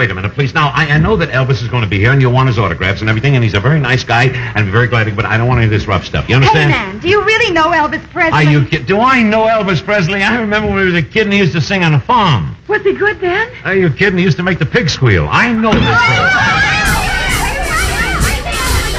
wait a minute, please. Now, I know that Elvis is going to be here, and you'll want his autographs and everything, and he's a very nice guy, and I'm very glad to, but I don't want any of this rough stuff. You understand? Hey, man, do you really know Elvis Presley? Are you kidding? Do I know Elvis Presley? I remember when he was a kid and he used to sing on a farm. Was he good then? Are you kidding? He used to make the pig squeal. I know this.